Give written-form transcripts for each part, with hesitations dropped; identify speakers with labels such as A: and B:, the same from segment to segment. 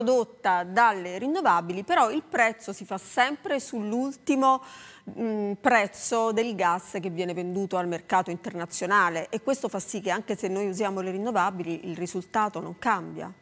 A: prodotta dalle rinnovabili, però il prezzo si fa sempre sull'ultimo prezzo del gas che viene venduto al mercato internazionale, e questo fa sì che anche se noi usiamo le rinnovabili il risultato non cambia.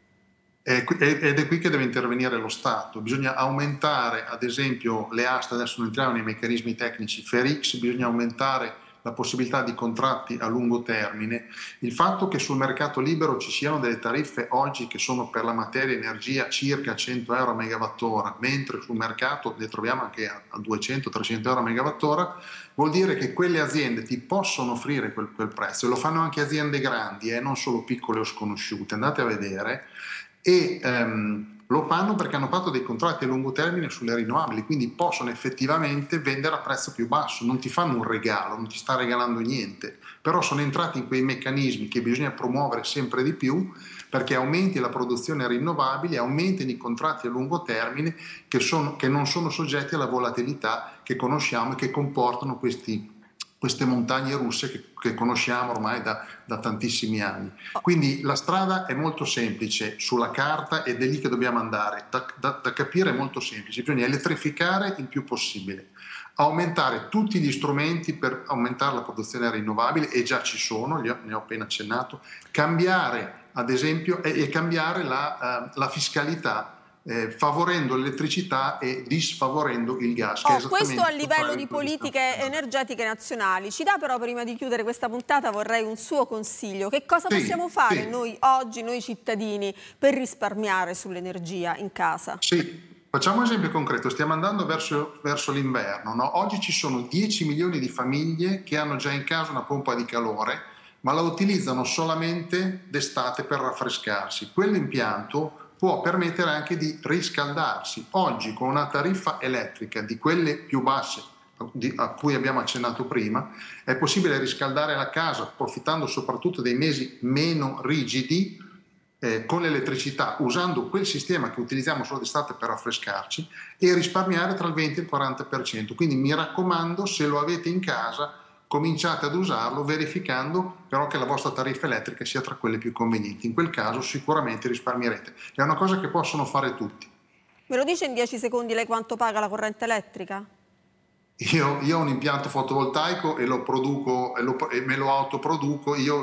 B: Ed è qui che deve intervenire lo Stato. Bisogna aumentare, ad esempio, le aste. Adesso non entriamo nei meccanismi tecnici, FER-X, bisogna aumentare la possibilità di contratti a lungo termine. Il fatto che sul mercato libero ci siano delle tariffe oggi che sono per la materia energia circa 100 euro a megawattora, mentre sul mercato le troviamo anche a 200-300 euro a megawattora, vuol dire che quelle aziende ti possono offrire quel prezzo, e lo fanno anche aziende grandi, non solo piccole o sconosciute. Andate a vedere. E lo fanno perché hanno fatto dei contratti a lungo termine sulle rinnovabili, quindi possono effettivamente vendere a prezzo più basso, non ti fanno un regalo, non ti sta regalando niente, però sono entrati in quei meccanismi che bisogna promuovere sempre di più, perché aumenti la produzione rinnovabile, aumentino i contratti a lungo termine che non sono soggetti alla volatilità che conosciamo e che comportano queste montagne russe che conosciamo ormai da tantissimi anni. Quindi la strada è molto semplice sulla carta ed è lì che dobbiamo andare. Da capire è molto semplice, bisogna elettrificare il più possibile, aumentare tutti gli strumenti per aumentare la produzione rinnovabile, e già ci sono, ne ho appena accennato, cambiare ad esempio e cambiare la fiscalità, favorendo l'elettricità e disfavorendo il gas. Che è
A: Questo a
B: esattamente
A: livello di politiche energetiche nazionali. Ci dà però, prima di chiudere questa puntata, vorrei un suo consiglio. Che cosa possiamo fare noi oggi, noi cittadini, per risparmiare sull'energia in casa?
B: Sì. Facciamo un esempio concreto, stiamo andando verso l'inverno, no? Oggi ci sono 10 milioni di famiglie che hanno già in casa una pompa di calore, ma la utilizzano solamente d'estate per raffrescarsi. Quell'impianto può permettere anche di riscaldarsi. Oggi, con una tariffa elettrica di quelle più basse a cui abbiamo accennato prima, è possibile riscaldare la casa approfittando soprattutto dei mesi meno rigidi, con l'elettricità, usando quel sistema che utilizziamo solo d'estate per raffrescarci, e risparmiare tra il 20 e il 40%. Quindi mi raccomando, se lo avete in casa, cominciate ad usarlo, verificando però che la vostra tariffa elettrica sia tra quelle più convenienti. In quel caso sicuramente risparmierete. È una cosa che possono fare tutti.
A: Me lo dice in 10 secondi lei quanto paga la corrente elettrica?
B: Io ho un impianto fotovoltaico e lo produco e me lo autoproduco. Io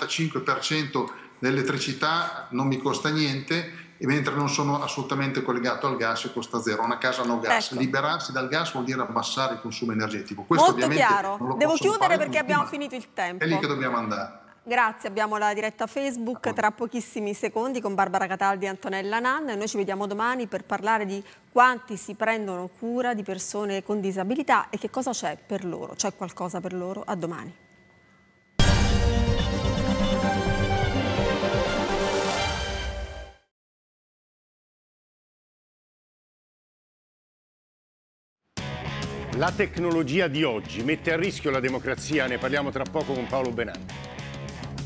B: l'85% dell'elettricità non mi costa niente, e mentre non sono assolutamente collegato al gas e costa zero. Una casa no gas.
A: Ecco.
B: Liberarsi dal gas vuol dire abbassare il consumo energetico. Questo
A: Molto
B: ovviamente
A: chiaro.
B: non lo
A: Devo
B: possono
A: chiudere
B: fare
A: perché
B: tutti,
A: abbiamo
B: ma
A: finito il tempo.
B: è lì che dobbiamo andare.
A: Grazie, abbiamo la diretta Facebook tra pochissimi secondi con Barbara Cataldi e Antonella Nanna, e noi ci vediamo domani per parlare di quanti si prendono cura di persone con disabilità e che cosa c'è per loro. C'è qualcosa per loro? A domani.
C: La tecnologia di oggi mette a rischio la democrazia? Ne parliamo tra poco con Paolo Benanti.